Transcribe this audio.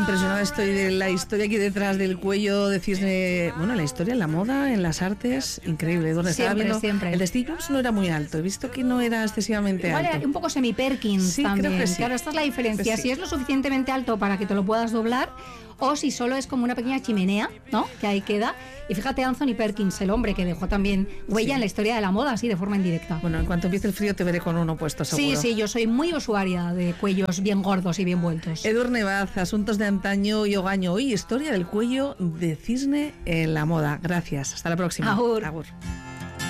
impresionada estoy de la historia aquí detrás del cuello de cisne. Bueno, la historia en la moda, en las artes, increíble. Donde estaba viendo, siempre. El de Steve Jobs no era muy alto, he visto que no era excesivamente Igual alto. era un poco semi-Perkins Sí, también. creo que sí. Claro, esta es la diferencia. Pues sí. Si es lo suficientemente alto para que te lo puedas doblar, o si solo es como una pequeña chimenea, ¿no? Que ahí queda. Y fíjate, Anthony Perkins, el hombre que dejó también huella en la historia de la moda, así de forma indirecta. Bueno, en cuanto empiece el frío te veré con uno puesto, seguro. Sí, yo soy muy usuaria de cuellos bien gordos y bien vueltos. Edurne Baz, Asuntos de antaño y ogaño. Hoy, historia del cuello de cisne en la moda. Gracias, hasta la próxima. Agur. Agur.